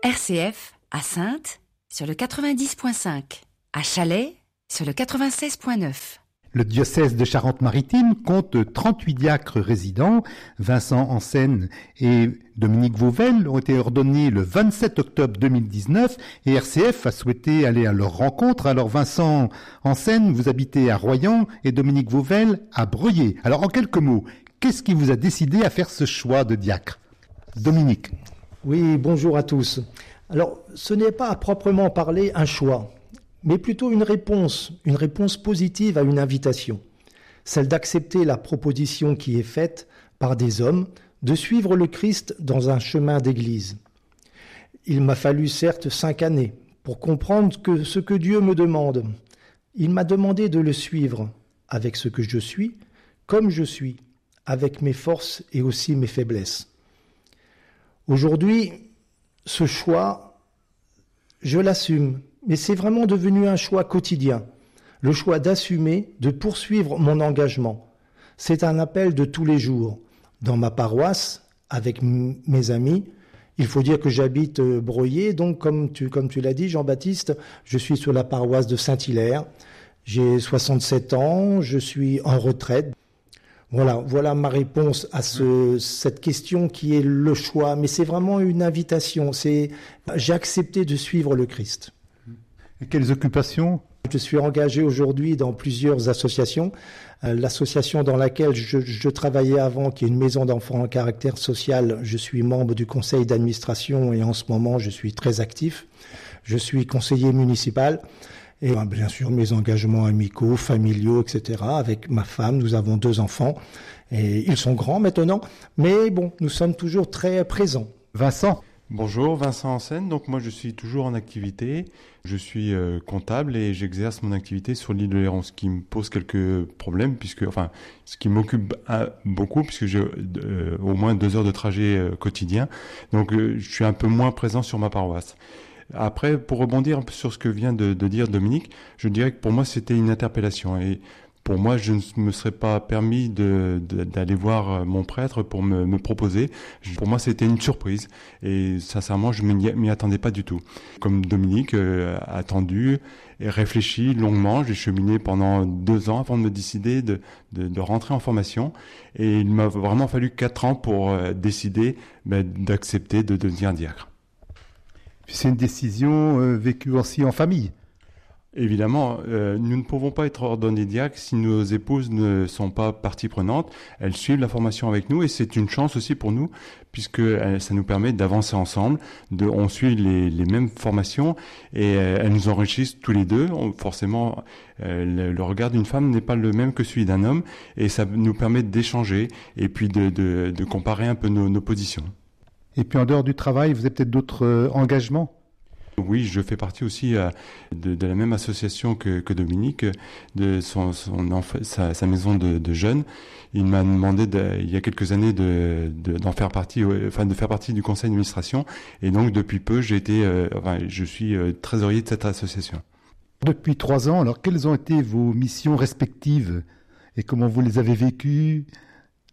RCF à Saintes sur le 90.5, à Chalais sur le 96.9. Le diocèse de Charente-Maritime compte 38 diacres résidents. Vincent Ansen et Dominique Vauvel ont été ordonnés le 27 octobre 2019 et RCF a souhaité aller à leur rencontre. Alors Vincent Ansen, vous habitez à Royan et Dominique Vauvel à Breuillé. Alors en quelques mots, qu'est-ce qui vous a décidé à faire ce choix de diacre ? Dominique. Oui, bonjour à tous. Alors ce n'est pas à proprement parler un choix, mais plutôt une réponse positive à une invitation, celle d'accepter la proposition qui est faite par des hommes de suivre le Christ dans un chemin d'église. Il m'a fallu certes 5 années pour comprendre que ce que Dieu me demande. Il m'a demandé de le suivre avec ce que je suis, comme je suis, avec mes forces et aussi mes faiblesses. Aujourd'hui, ce choix, je l'assume. Mais c'est vraiment devenu un choix quotidien, le choix d'assumer, de poursuivre mon engagement. C'est un appel de tous les jours. Dans ma paroisse, avec mes amis, il faut dire que j'habite Breuillé, donc comme tu l'as dit Jean-Baptiste, je suis sur la paroisse de Saint-Hilaire. J'ai 67 ans, je suis en retraite. Voilà ma réponse à cette question qui est le choix. Mais c'est vraiment une invitation. J'ai accepté de suivre le Christ. Et quelles occupations ? Je suis engagé aujourd'hui dans plusieurs associations. L'association dans laquelle je travaillais avant, qui est une maison d'enfants à caractère social, je suis membre du conseil d'administration et en ce moment je suis très actif. Je suis conseiller municipal et bien sûr mes engagements amicaux, familiaux, etc. Avec ma femme, nous avons 2 enfants et ils sont grands maintenant, mais bon, nous sommes toujours très présents. Vincent. Bonjour, Vincent Ansen. Donc moi je suis toujours en activité. Je suis comptable et j'exerce mon activité sur l'île de Léron, ce qui me pose quelques problèmes ce qui m'occupe beaucoup puisque j'ai au moins 2 heures de trajet quotidien. Donc je suis un peu moins présent sur ma paroisse. Après, pour rebondir un peu sur ce que vient de dire Dominique, je dirais que pour moi c'était une interpellation et pour moi, je ne me serais pas permis d'aller voir mon prêtre pour me proposer. Pour moi, c'était une surprise. Et sincèrement, je ne m'y attendais pas du tout. Comme Dominique a attendu et réfléchi longuement, j'ai cheminé pendant 2 ans avant de me décider de rentrer en formation. Et il m'a vraiment fallu 4 ans pour décider d'accepter de devenir diacre. C'est une décision vécue aussi en famille. Évidemment, nous ne pouvons pas être ordonnés diacres si nos épouses ne sont pas partie prenante. Elles suivent la formation avec nous et c'est une chance aussi pour nous puisque ça nous permet d'avancer ensemble. On suit les mêmes formations et elles nous enrichissent tous les deux. Forcément, le regard d'une femme n'est pas le même que celui d'un homme et ça nous permet d'échanger et puis de comparer un peu nos positions. Et puis en dehors du travail, vous avez peut-être d'autres engagements ? Oui, je fais partie aussi de la même association que Dominique, de sa maison de jeunes. Il m'a demandé il y a quelques années de faire partie du conseil d'administration. Et donc depuis peu, je suis trésorier de cette association. Depuis 3 ans, alors quelles ont été vos missions respectives et comment vous les avez vécues, Dominique ?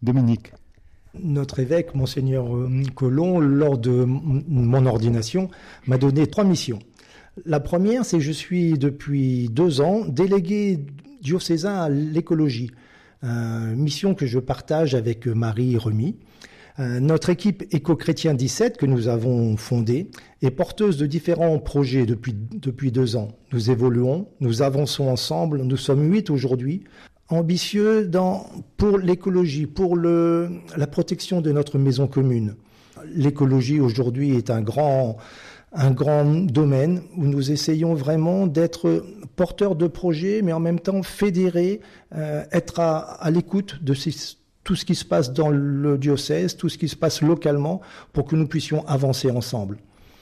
Notre évêque, Monseigneur Collomb, lors de mon ordination, m'a donné 3 missions. La première, c'est que je suis depuis 2 ans délégué diocésain à l'écologie, mission que je partage avec Marie Remy. Notre équipe Éco-Chrétien 17 que nous avons fondée est porteuse de différents projets depuis 2 ans. Nous évoluons, nous avançons ensemble, nous sommes 8 aujourd'hui, ambitieux pour l'écologie, pour la protection de notre maison commune. L'écologie aujourd'hui est un grand domaine où nous essayons vraiment d'être porteurs de projets, mais en même temps fédérés, être à l'écoute de tout ce qui se passe dans le diocèse, tout ce qui se passe localement, pour que nous puissions avancer ensemble.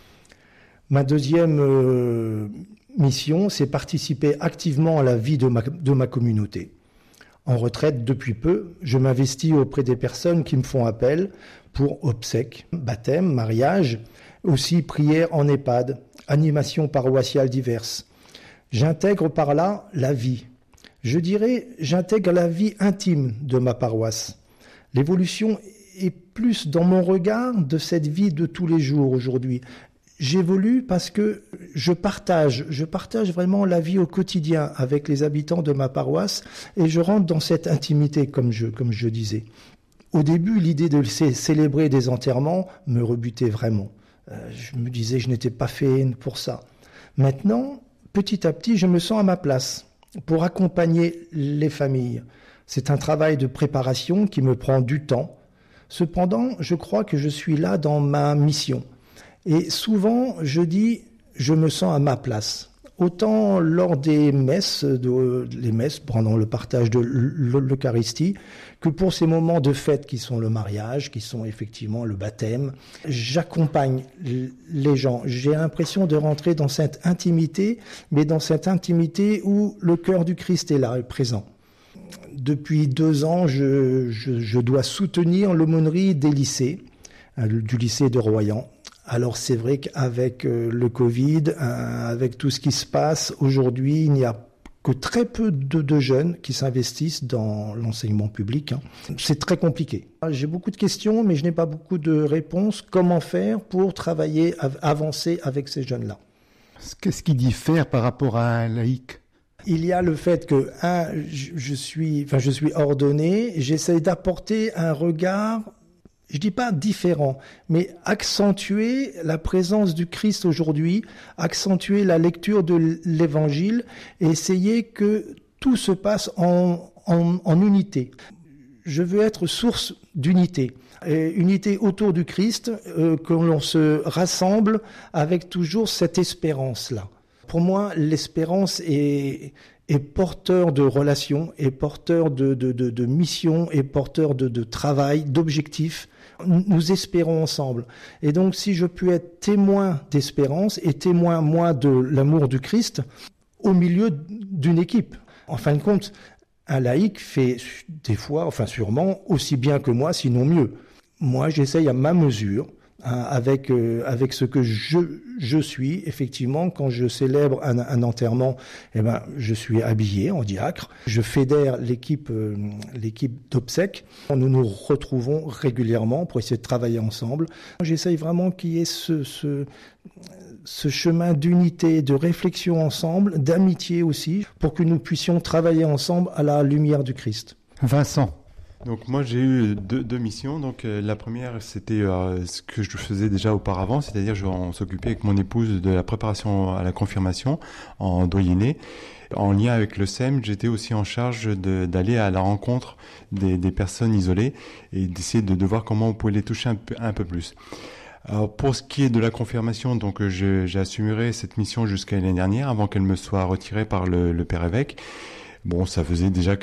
Ma deuxième mission, c'est participer activement à la vie de ma communauté. En retraite depuis peu, je m'investis auprès des personnes qui me font appel pour obsèques, baptême, mariage, aussi prières en EHPAD, animations paroissiales diverses. J'intègre par là la vie. J'intègre la vie intime de ma paroisse. L'évolution est plus dans mon regard de cette vie de tous les jours aujourd'hui. J'évolue parce que je partage vraiment la vie au quotidien avec les habitants de ma paroisse et je rentre dans cette intimité, comme je disais. Au début, l'idée de célébrer des enterrements me rebutait vraiment. Je me disais que je n'étais pas fait pour ça. Maintenant, petit à petit, je me sens à ma place pour accompagner les familles. C'est un travail de préparation qui me prend du temps. Cependant, je crois que je suis là dans ma mission. Et souvent, je dis, je me sens à ma place. Autant lors des messes, les messes pendant le partage de l'Eucharistie, que pour ces moments de fête qui sont le mariage, qui sont effectivement le baptême. J'accompagne les gens. J'ai l'impression de rentrer dans cette intimité, mais dans cette intimité où le cœur du Christ est là, est présent. Depuis 2 ans, je dois soutenir l'aumônerie des lycées, du lycée de Royan. Alors c'est vrai qu'avec le Covid, avec tout ce qui se passe aujourd'hui, il n'y a que très peu de jeunes qui s'investissent dans l'enseignement public. C'est très compliqué. J'ai beaucoup de questions, mais je n'ai pas beaucoup de réponses. Comment faire pour travailler, avancer avec ces jeunes-là? Qu'est-ce qui diffère par rapport à un laïc? Il y a le fait que, je suis ordonné, j'essaie d'apporter un regard, je dis pas différent, mais accentuer la présence du Christ aujourd'hui, accentuer la lecture de l'Évangile et essayer que tout se passe en unité. Je veux être source d'unité. Unité autour du Christ, que l'on se rassemble avec toujours cette espérance-là. Pour moi, l'espérance est porteur de relations, est porteur de missions, est porteur de travail, d'objectifs. Nous espérons ensemble. Et donc, si je puis être témoin d'espérance et témoin, moi, de l'amour du Christ, au milieu d'une équipe. En fin de compte, un laïc fait des fois, sûrement, aussi bien que moi, sinon mieux. Moi, j'essaye à ma mesure, avec ce que je suis. Effectivement, quand je célèbre un enterrement, je suis habillé en diacre. Je fédère l'équipe d'obsèques. Nous nous retrouvons régulièrement pour essayer de travailler ensemble. J'essaye vraiment qu'il y ait ce chemin d'unité, de réflexion ensemble, d'amitié aussi, pour que nous puissions travailler ensemble à la lumière du Christ. Vincent. Donc moi j'ai eu deux missions. Donc la première c'était ce que je faisais déjà auparavant, c'est-à-dire on s'occupait avec mon épouse de la préparation à la confirmation en doyenné. En lien avec le SEM, j'étais aussi en charge d'aller à la rencontre des personnes isolées et d'essayer de voir comment on pouvait les toucher un peu plus. Alors pour ce qui est de la confirmation, donc j'assumerai cette mission jusqu'à l'année dernière avant qu'elle me soit retirée par le père évêque. Bon, ça faisait déjà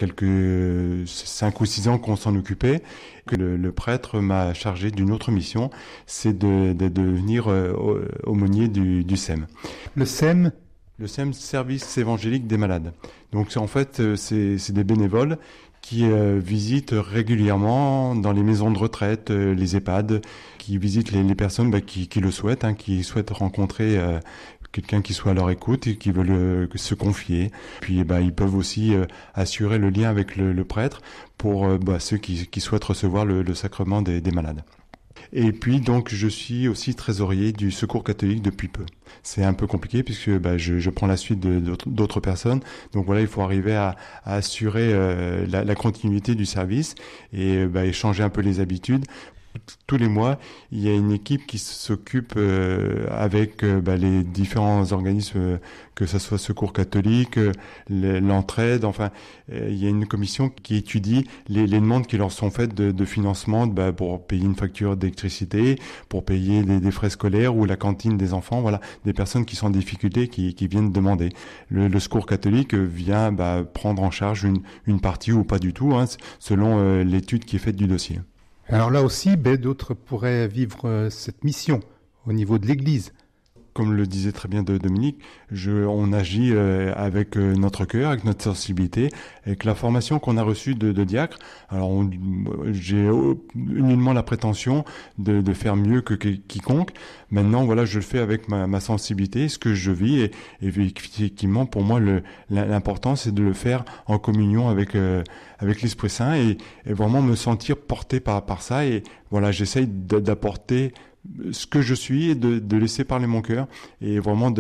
5 ou 6 ans qu'on s'en occupait, que le prêtre m'a chargé d'une autre mission, c'est de devenir aumônier du SEM. Le SEM ? Le SEM, Service évangélique des malades. Donc en fait, c'est des bénévoles qui visitent régulièrement dans les maisons de retraite, les EHPAD, qui visitent les personnes qui le souhaitent, qui souhaitent rencontrer quelqu'un qui soit à leur écoute et qui veut se confier. Puis ils peuvent aussi assurer le lien avec le prêtre pour ceux qui souhaitent recevoir le sacrement des malades. Et puis donc je suis aussi trésorier du Secours catholique depuis peu. C'est un peu compliqué puisque je prends la suite d'autres personnes. Donc voilà, il faut arriver à assurer la continuité du service et échanger un peu les habitudes. Tous les mois, il y a une équipe qui s'occupe avec les différents organismes, que ce soit Secours catholique, l'entraide, il y a une commission qui étudie les demandes qui leur sont faites de financement pour payer une facture d'électricité, pour payer des frais scolaires ou la cantine des enfants, voilà, des personnes qui sont en difficulté qui viennent demander. Le Secours catholique vient prendre en charge une partie ou pas du tout, selon l'étude qui est faite du dossier. Alors là aussi, d'autres pourraient vivre cette mission au niveau de l'Église. Comme le disait très bien Dominique, on agit avec notre cœur, avec notre sensibilité, avec la formation qu'on a reçue de diacre. Alors j'ai nullement la prétention de faire mieux que quiconque. Maintenant, voilà, je le fais avec ma sensibilité, ce que je vis, et effectivement, pour moi, l'important, c'est de le faire en communion avec l'Esprit Saint et vraiment me sentir porté par ça. Et voilà, j'essaye d'apporter ce que je suis et de laisser parler mon cœur et vraiment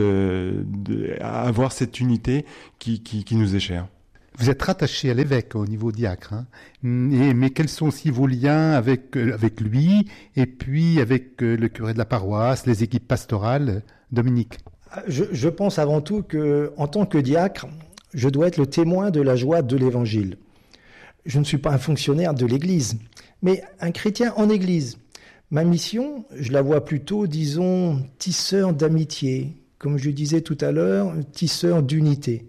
avoir cette unité qui nous est chère. Vous êtes rattaché à l'évêque au niveau diacre, hein. Mais quels sont aussi vos liens avec lui et puis avec le curé de la paroisse, les équipes pastorales, Dominique? Je pense avant tout que, en tant que diacre, je dois être le témoin de la joie de l'Évangile. Je ne suis pas un fonctionnaire de l'Église, mais un chrétien en Église. Ma mission, je la vois plutôt, disons, tisseur d'amitié, comme je disais tout à l'heure, tisseur d'unité.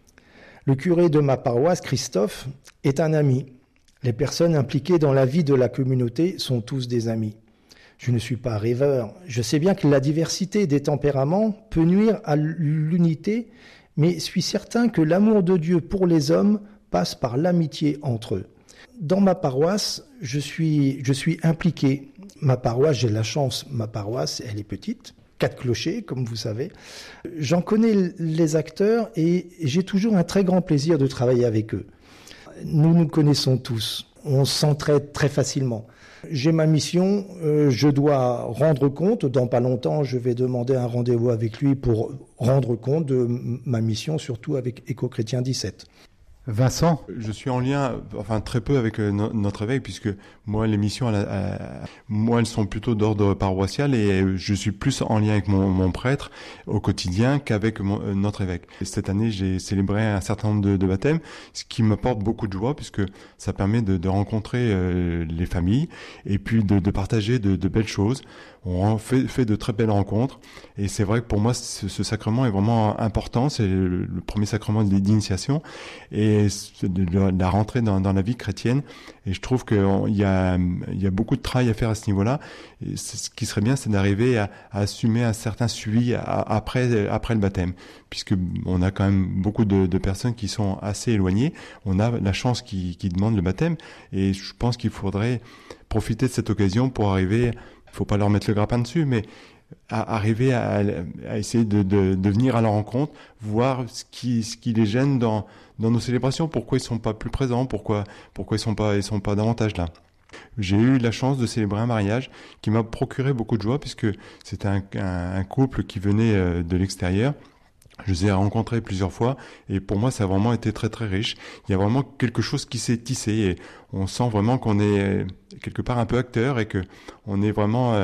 Le curé de ma paroisse, Christophe, est un ami. Les personnes impliquées dans la vie de la communauté sont tous des amis. Je ne suis pas rêveur. Je sais bien que la diversité des tempéraments peut nuire à l'unité, mais suis certain que l'amour de Dieu pour les hommes passe par l'amitié entre eux. Dans ma paroisse, je suis impliqué. Ma paroisse, j'ai la chance, ma paroisse, elle est petite. 4 clochers, comme vous savez. J'en connais les acteurs et j'ai toujours un très grand plaisir de travailler avec eux. Nous nous connaissons tous. On s'entraide très facilement. J'ai ma mission, je dois rendre compte. Dans pas longtemps, je vais demander un rendez-vous avec lui pour rendre compte de ma mission, surtout avec Éco-Chrétien 17. Vincent? Je suis en lien, très peu avec notre évêque, puisque moi, les missions, elles sont plutôt d'ordre paroissial et je suis plus en lien avec mon prêtre au quotidien qu'avec notre évêque. Et cette année, j'ai célébré un certain nombre de baptêmes, ce qui m'apporte beaucoup de joie, puisque ça permet de rencontrer les familles et puis de partager de belles choses. On fait de très belles rencontres et c'est vrai que pour moi ce sacrement est vraiment important, c'est le premier sacrement d'initiation et de la rentrée dans la vie chrétienne et je trouve qu'il y a beaucoup de travail à faire à ce niveau-là et ce qui serait bien c'est d'arriver à assumer un certain suivi après le baptême puisque on a quand même beaucoup de personnes qui sont assez éloignées, on a la chance qui demande le baptême et je pense qu'il faudrait profiter de cette occasion pour arriver. Il faut pas leur mettre le grappin dessus, mais arriver à essayer de venir à leur rencontre, voir ce qui les gêne dans nos célébrations, pourquoi ils sont pas plus présents, pourquoi ils sont pas davantage là. J'ai eu la chance de célébrer un mariage qui m'a procuré beaucoup de joie puisque c'était un couple qui venait de l'extérieur. Je les ai rencontrés plusieurs fois et pour moi ça a vraiment été très très riche. Il y a vraiment quelque chose qui s'est tissé et on sent vraiment qu'on est quelque part un peu acteur et que on est vraiment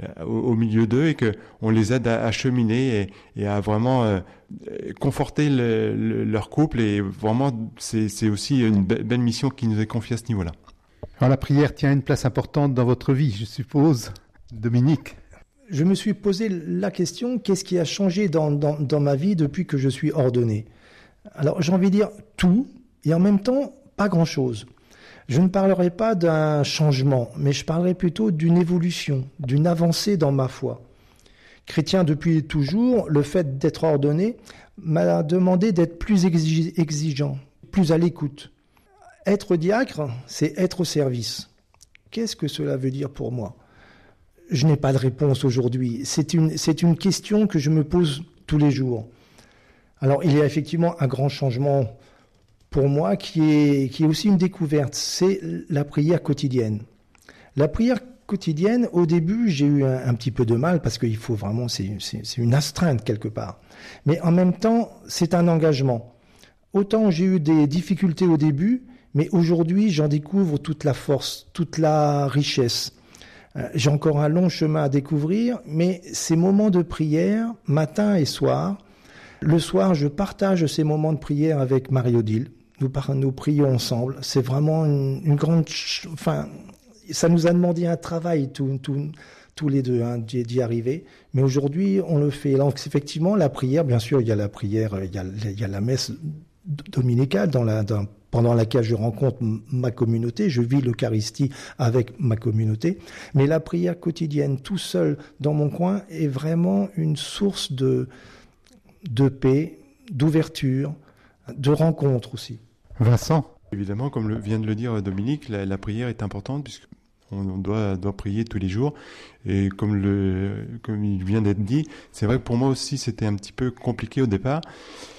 au milieu d'eux et que on les aide à cheminer et à vraiment conforter leur couple et vraiment c'est aussi une belle mission qui nous est confiée à ce niveau-là. Alors la prière tient une place importante dans votre vie, je suppose, Dominique. Je me suis posé la question, qu'est-ce qui a changé dans ma vie depuis que je suis ordonné? Alors j'ai envie de dire tout, et en même temps, pas grand-chose. Je ne parlerai pas d'un changement, mais je parlerai plutôt d'une évolution, d'une avancée dans ma foi. Chrétien depuis toujours, le fait d'être ordonné m'a demandé d'être plus exigeant, plus à l'écoute. Être diacre, c'est être au service. Qu'est-ce que cela veut dire pour moi? Je n'ai pas de réponse aujourd'hui. C'est une question que je me pose tous les jours. Alors, il y a effectivement un grand changement pour moi qui est aussi une découverte. C'est la prière quotidienne. La prière quotidienne, au début, j'ai eu un petit peu de mal parce qu'il faut vraiment, c'est une astreinte quelque part. Mais en même temps, c'est un engagement. Autant j'ai eu des difficultés au début, mais aujourd'hui, j'en découvre toute la force, toute la richesse. J'ai encore un long chemin à découvrir, mais ces moments de prière, matin et soir, le soir, je partage ces moments de prière avec Marie-Odile. Nous prions ensemble. C'est vraiment une grande... ça nous a demandé un travail, tous les deux, d'y arriver. Mais aujourd'hui, on le fait. Donc, effectivement, la prière, bien sûr, il y a la prière, il y a la messe dominicale pendant laquelle je rencontre ma communauté, je vis l'Eucharistie avec ma communauté, mais la prière quotidienne, tout seul dans mon coin, est vraiment une source de paix, d'ouverture, de rencontre aussi. Vincent? Évidemment, comme vient de le dire Dominique, la prière est importante puisqu'on doit prier tous les jours et comme il vient d'être dit, c'est vrai que pour moi aussi c'était un petit peu compliqué au départ.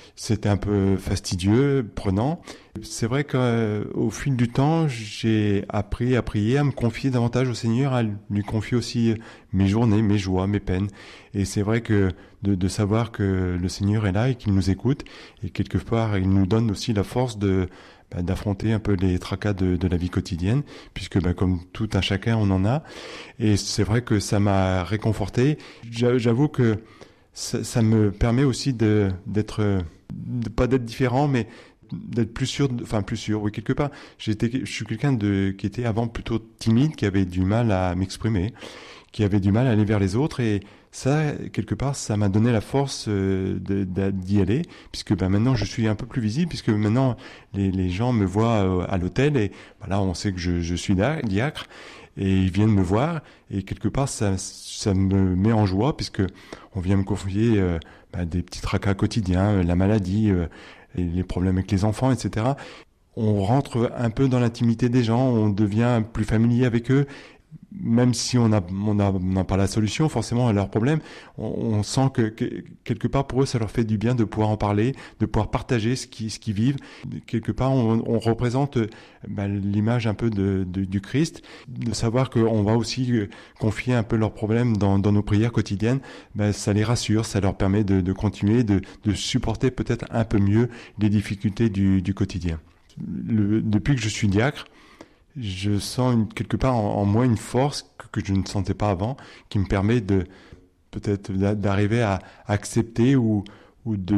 C'était un peu fastidieux, prenant. C'est vrai qu'au fil du temps, j'ai appris à prier, à me confier davantage au Seigneur, à lui confier aussi mes journées, mes joies, mes peines. Et c'est vrai que de savoir que le Seigneur est là et qu'il nous écoute, et quelque part, il nous donne aussi la force d'affronter un peu les tracas de la vie quotidienne, puisque comme tout un chacun, on en a. Et c'est vrai que ça m'a réconforté. J'avoue que ça me permet aussi de pas d'être différent, mais d'être plus sûr, oui, quelque part. Je suis quelqu'un qui était avant plutôt timide, qui avait du mal à m'exprimer, qui avait du mal à aller vers les autres, et ça, quelque part, ça m'a donné la force d'y aller, puisque maintenant je suis un peu plus visible, puisque maintenant les gens me voient à l'hôtel, et là on sait que je suis diacre, et ils viennent me voir, et quelque part ça me met en joie, puisque on vient me confier des petits tracas quotidiens, la maladie, les problèmes avec les enfants, etc. On rentre un peu dans l'intimité des gens, on devient plus familier avec eux, même si on n'a pas la solution forcément à leurs problèmes, on sent que quelque part pour eux ça leur fait du bien de pouvoir en parler, de pouvoir partager ce qu'ils vivent. Quelque part on représente l'image un peu du Christ, de savoir qu'on va aussi confier un peu leurs problèmes dans nos prières quotidiennes. Ça les rassure, ça leur permet de continuer, de supporter peut-être un peu mieux les difficultés du quotidien. Depuis que je suis diacre, je sens quelque part en moi une force que je ne sentais pas avant, qui me permet peut-être d'arriver à accepter ou de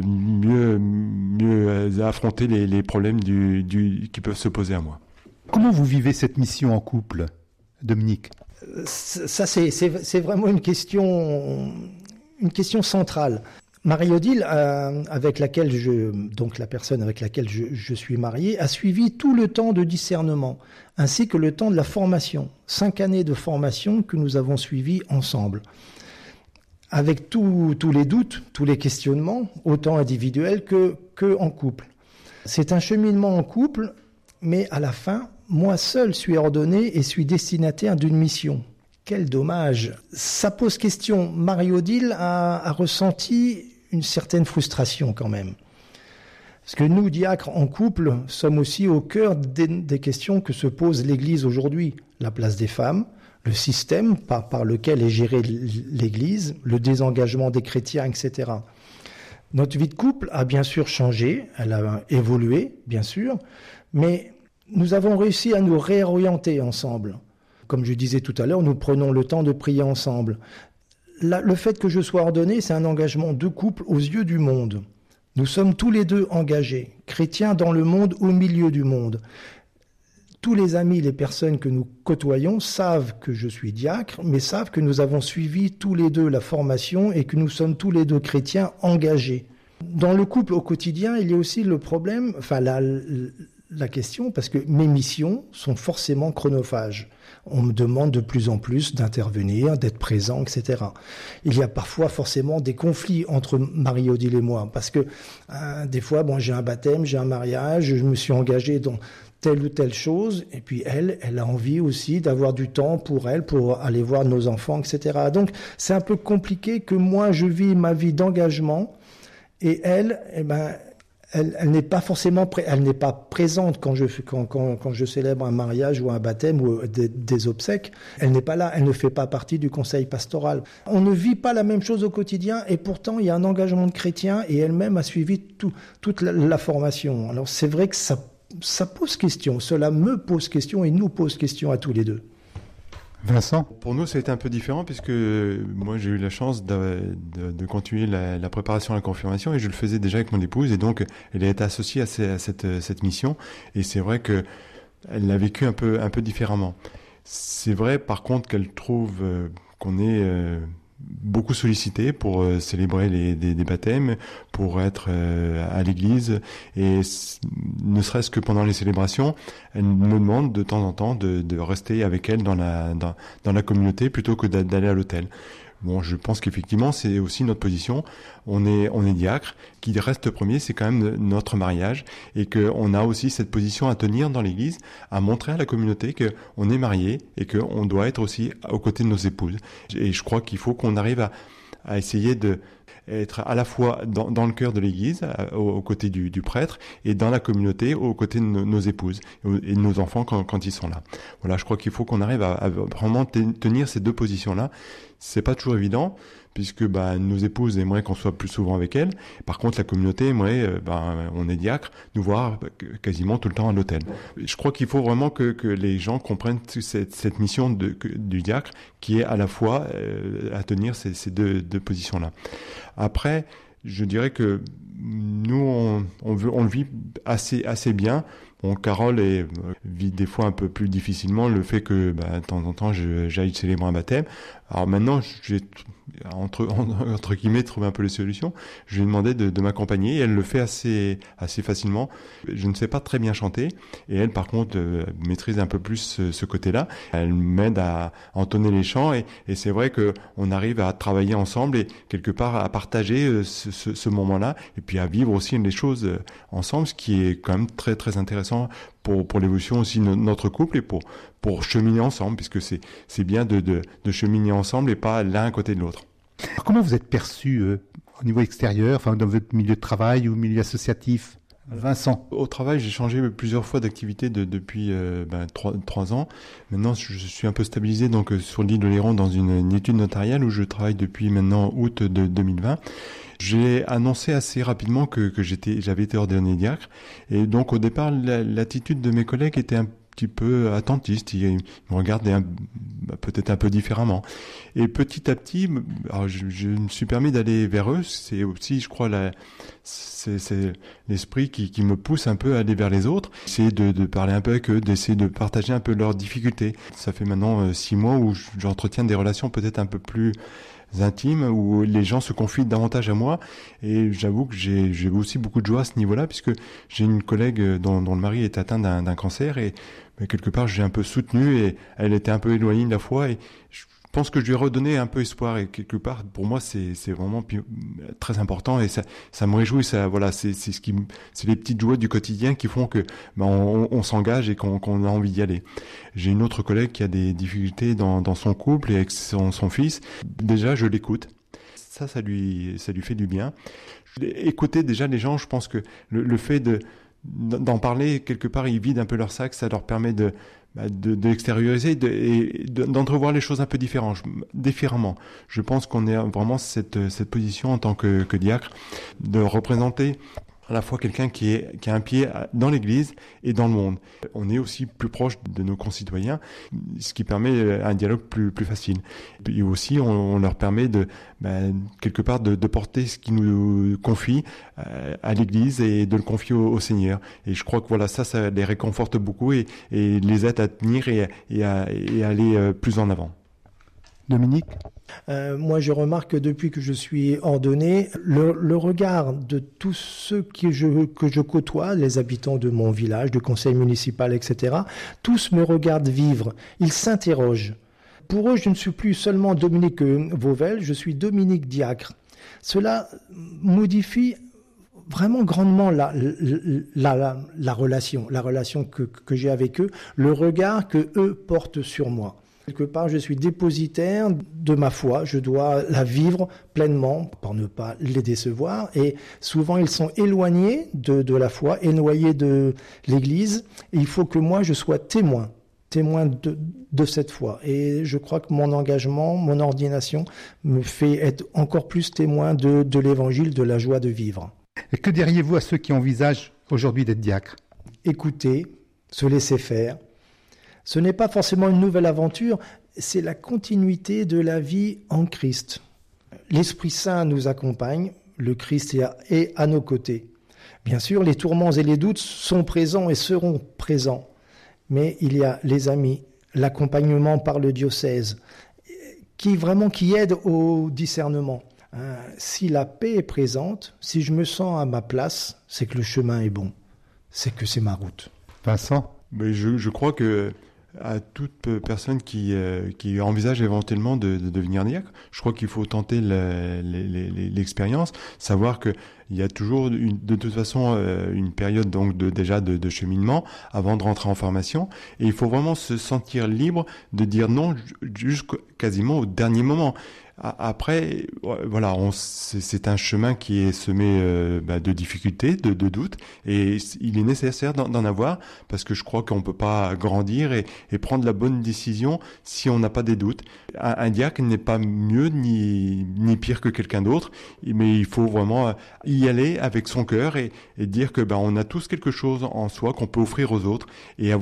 mieux affronter les problèmes qui peuvent se poser à moi. Comment vous vivez cette mission en couple, Dominique ? Ça, c'est vraiment une question centrale. Marie-Odile, avec laquelle la personne avec laquelle je suis marié, a suivi tout le temps de discernement, ainsi que le temps de la formation. 5 années de formation que nous avons suivies ensemble. Avec tous les doutes, tous les questionnements, autant individuels que en couple. C'est un cheminement en couple, mais à la fin, moi seul suis ordonné et suis destinataire d'une mission. Quel dommage. Ça pose question. Marie-Odile a ressenti une certaine frustration quand même. Parce que nous, diacres en couple, sommes aussi au cœur des questions que se pose l'Église aujourd'hui. La place des femmes, le système par lequel est gérée l'Église, le désengagement des chrétiens, etc. Notre vie de couple a bien sûr changé, elle a évolué, bien sûr, mais nous avons réussi à nous réorienter ensemble. Comme je disais tout à l'heure, nous prenons le temps de prier ensemble. Le fait que je sois ordonné, c'est un engagement de couple aux yeux du monde. Nous sommes tous les deux engagés, chrétiens dans le monde, au milieu du monde. Tous les amis, les personnes que nous côtoyons savent que je suis diacre, mais savent que nous avons suivi tous les deux la formation et que nous sommes tous les deux chrétiens engagés. Dans le couple au quotidien, il y a aussi le problème, la question, parce que mes missions sont forcément chronophages. On me demande de plus en plus d'intervenir, d'être présent, etc. Il y a parfois forcément des conflits entre Marie-Odile et moi, parce que des fois, j'ai un baptême, j'ai un mariage, je me suis engagé dans telle ou telle chose, et puis elle a envie aussi d'avoir du temps pour elle, pour aller voir nos enfants, etc. Donc c'est un peu compliqué que moi je vis ma vie d'engagement, et elle n'est pas forcément elle n'est pas présente quand je célèbre un mariage ou un baptême ou des obsèques. Elle n'est pas là, elle ne fait pas partie du conseil pastoral. On ne vit pas la même chose au quotidien, et pourtant il y a un engagement de chrétien, et elle-même a suivi toute la formation. Alors c'est vrai que ça pose question, cela me pose question et nous pose question à tous les deux. Vincent ? Pour nous, ça a été un peu différent, puisque moi, j'ai eu la chance de continuer la préparation à la confirmation, et je le faisais déjà avec mon épouse, et donc elle a été associée à cette mission, et c'est vrai que elle l'a vécu un peu différemment. C'est vrai, par contre, qu'elle trouve qu'on est beaucoup sollicité pour célébrer des baptêmes, pour être à l'église, et ne serait-ce que pendant les célébrations, elle me demande de temps en temps de rester avec elle dans la communauté plutôt que d'aller à l'hôtel. Bon, je pense qu'effectivement, c'est aussi notre position. On est diacre. Qui reste premier, c'est quand même notre mariage, et qu'on a aussi cette position à tenir dans l'église, à montrer à la communauté qu'on est marié et qu'on doit être aussi aux côtés de nos épouses. Et je crois qu'il faut qu'on arrive à essayer de être à la fois dans le cœur de l'Église, aux côtés du prêtre, et dans la communauté, aux côtés de nos épouses et de nos enfants quand ils sont là. Voilà, je crois qu'il faut qu'on arrive à vraiment tenir ces deux positions-là. C'est pas toujours évident, puisque nos épouses aimeraient qu'on soit plus souvent avec elles. Par contre, la communauté aimerait, on est diacre, nous voir quasiment tout le temps à l'autel. Je crois qu'il faut vraiment que les gens comprennent cette mission du diacre, qui est à la fois à tenir ces deux positions-là. Après, je dirais que nous, on le vit assez bien. Bon, Carole vit des fois un peu plus difficilement le fait que de temps en temps j'aille célébrer un baptême. Alors maintenant, j'ai entre guillemets trouvé un peu les solutions. Je lui ai demandé de m'accompagner et elle le fait assez facilement. Je ne sais pas très bien chanter et elle par contre maîtrise un peu plus ce côté-là. Elle m'aide à entonner les chants et c'est vrai que on arrive à travailler ensemble et quelque part à partager ce moment-là et puis à vivre aussi les choses ensemble, ce qui est quand même très très intéressant pour l'évolution aussi de notre couple et pour cheminer ensemble, puisque c'est bien de cheminer ensemble et pas l'un à côté de l'autre. Alors, comment vous êtes perçu au niveau extérieur, enfin dans votre milieu de travail ou milieu associatif, Vincent? Au travail, j'ai changé plusieurs fois d'activité depuis 3 ans. Maintenant, je suis un peu stabilisé donc sur l'île de Léron dans une étude notariale où je travaille depuis maintenant août de 2020. J'ai annoncé assez rapidement que j'avais été ordonné diacre. Et donc, au départ, l'attitude de mes collègues était un petit peu attentiste. Ils me regardaient peut-être un peu différemment. Et petit à petit, alors je me suis permis d'aller vers eux. C'est aussi, je crois, c'est l'esprit qui me pousse un peu à aller vers les autres. Essayer de parler un peu avec eux, d'essayer de partager un peu leurs difficultés. Ça fait maintenant 6 mois où j'entretiens des relations peut-être un peu plus intimes, où les gens se confient davantage à moi, et j'avoue que j'ai aussi beaucoup de joie à ce niveau-là, puisque j'ai une collègue dont le mari est atteint d'un cancer, et quelque part j'ai un peu soutenu, et elle était un peu éloignée de la foi, et je pense que je lui ai redonné un peu espoir, et quelque part pour moi c'est vraiment très important, et ça me réjouit. C'est les petites joies du quotidien qui font que on s'engage et qu'on a envie d'y aller. J'ai une autre collègue qui a des difficultés dans son couple et avec son fils. Déjà je l'écoute, ça lui fait du bien. Écouter déjà les gens, je pense que le fait d'en parler, quelque part ils vident un peu leur sac, ça leur permet de l'extérioriser et d'entrevoir les choses un peu différemment. Je pense qu'on est vraiment cette position en tant que diacre, de représenter à la fois quelqu'un qui a un pied dans l'Église et dans le monde. On est aussi plus proche de nos concitoyens, ce qui permet un dialogue plus facile. Et aussi, on leur permet quelque part de porter ce qu'ils nous confient à l'Église et de le confier au Seigneur. Et je crois que voilà, ça les réconforte beaucoup et les aide à tenir et à aller plus en avant. Dominique? Moi, je remarque que depuis que je suis ordonné, le regard de tous ceux que je côtoie, les habitants de mon village, du conseil municipal, etc., tous me regardent vivre. Ils s'interrogent. Pour eux, je ne suis plus seulement Dominique Vauvel, je suis Dominique Diacre. Cela modifie vraiment grandement la relation que j'ai avec eux, le regard que eux portent sur moi. Quelque part, je suis dépositaire de ma foi, je dois la vivre pleinement pour ne pas les décevoir. Et souvent, ils sont éloignés de la foi, éloignés de l'Église. Et il faut que moi, je sois témoin de cette foi. Et je crois que mon engagement, mon ordination me fait être encore plus témoin de l'Évangile, de la joie de vivre. Et que diriez-vous à ceux qui envisagent aujourd'hui d'être diacres? Écouter, se laisser faire. Ce n'est pas forcément une nouvelle aventure, c'est la continuité de la vie en Christ. L'Esprit Saint nous accompagne, le Christ est à nos côtés. Bien sûr, les tourments et les doutes sont présents et seront présents, mais il y a les amis, l'accompagnement par le diocèse, qui aide au discernement. Si la paix est présente, si je me sens à ma place, c'est que le chemin est bon, c'est que c'est ma route. Vincent? Mais je crois que à toute personne qui envisage éventuellement de devenir diacre, je crois qu'il faut tenter l'expérience, savoir que il y a toujours de toute façon une période donc de cheminement avant de rentrer en formation, et il faut vraiment se sentir libre de dire non jusqu'à quasiment au dernier moment. Après, voilà, c'est un chemin qui est semé de difficultés, de doutes, et il est nécessaire d'en avoir, parce que je crois qu'on peut pas grandir et prendre la bonne décision si on n'a pas des doutes. Un diacre n'est pas mieux ni pire que quelqu'un d'autre, mais il faut vraiment y aller avec son cœur et dire que on a tous quelque chose en soi qu'on peut offrir aux autres et avoir